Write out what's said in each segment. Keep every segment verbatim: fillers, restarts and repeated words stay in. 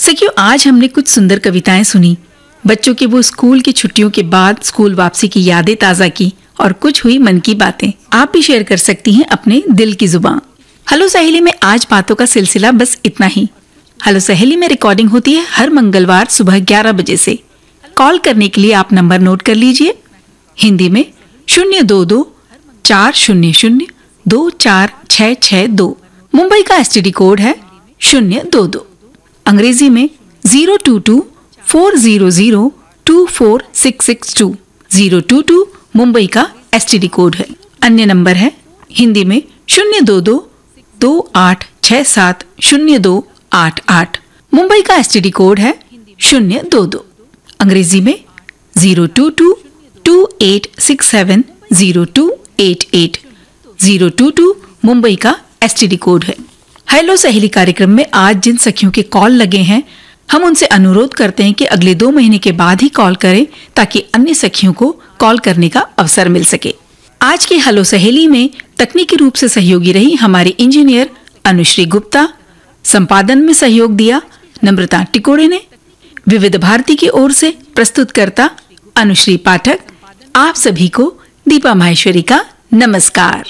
सखियों, आज हमने कुछ सुंदर कविताएं सुनी। बच्चों के वो स्कूल की छुट्टियों के बाद स्कूल वापसी की यादें ताजा की और कुछ हुई मन की बातें। आप भी शेयर कर सकती हैं अपने दिल की जुबान। हेलो सहेली में आज बातों का सिलसिला बस इतना ही। हेलो सहेली में रिकॉर्डिंग होती है हर मंगलवार सुबह ग्यारह बजे से। कॉल करने के लिए आप नंबर नोट कर लीजिए। हिंदी में शून्य दो दो चार शून्य शून्य दो चार छः छः दो। मुंबई का एसटीडी कोड है शून्य दो दो। अंग्रेजी में zero to to four zero zero to four six six to. Zero to to Mumbai का एसटीडी कोड है। अन्य नंबर है हिंदी में शून्य दो दो दो आठ छः सात शून्य दो आठ आठ। मुंबई का एसटीडी कोड है शून्य दो दो। अंग्रेजी में zero to to to eight six seven zero to eight eight. Zero to to Mumbai का एसटीडी कोड है। हेलो सहेली कार्यक्रम में आज जिन सखियों के कॉल लगे हैं, हम उनसे अनुरोध करते हैं कि अगले दो महीने के बाद ही कॉल करें ताकि अन्य सखियों को कॉल करने का अवसर मिल सके। आज की हेलो सहेली में तकनीकी रूप से सहयोगी रही हमारी इंजीनियर अनुश्री गुप्ता। संपादन में सहयोग दिया नम्रता टिकोड़े ने। विविध भारती की ओर से प्रस्तुतकर्ता अनुश्री पाठक। आप सभी को दीपा माहेश्वरी का नमस्कार।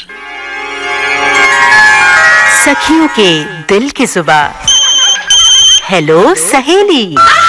सखियों के दिल की जुबान। हेलो सहेली।